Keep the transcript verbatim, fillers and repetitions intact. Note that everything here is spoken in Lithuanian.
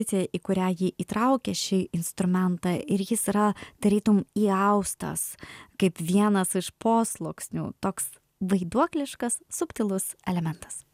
į kurią ji įtraukė šį instrumentą ir jis yra tarytum įaustas kaip vienas iš posluoksnių toks vaiduokliškas subtilus elementas